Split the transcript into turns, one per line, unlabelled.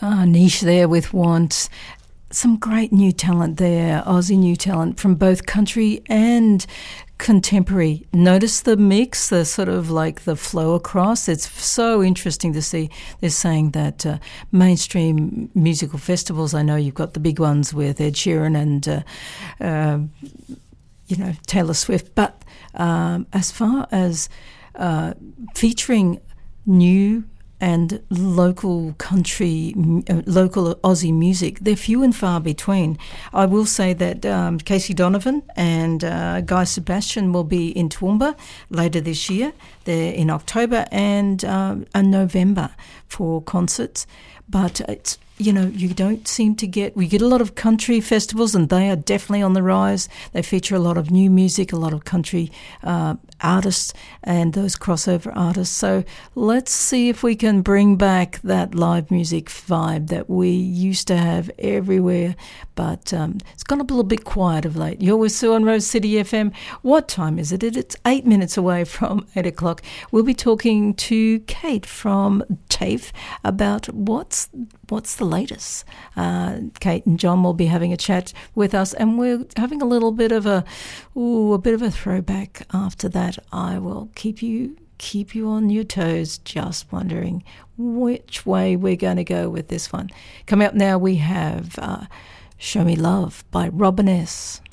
Niche there with Want. Some great new talent there, Aussie new talent from both country and contemporary. Notice the mix, the sort of like the flow across. It's so interesting to see. They're saying that mainstream musical festivals, I know you've got the big ones with Ed Sheeran and, Taylor Swift, but as far as featuring new and local country, local Aussie music, they're few and far between. I will say that Casey Donovan and Guy Sebastian will be in Toowoomba later this year. They're in October and November for concerts. But it's, you don't seem to we get a lot of country festivals, and they are definitely on the rise. They feature a lot of new music, a lot of country artists and those crossover artists. So let's see if we can bring back that live music vibe that we used to have everywhere. But it's gone a little bit quiet of late. You're with Sue on Rose City FM. What time is it? It's 8 minutes away from 8 o'clock. We'll be talking to Kate from TAFE about what's the latest. Kate and John will be having a chat with us, and we're having a little bit of a bit of a throwback after that. I will keep you on your toes, just wondering which way we're going to go with this one. Coming up now, we have Show Me Love by Robin S.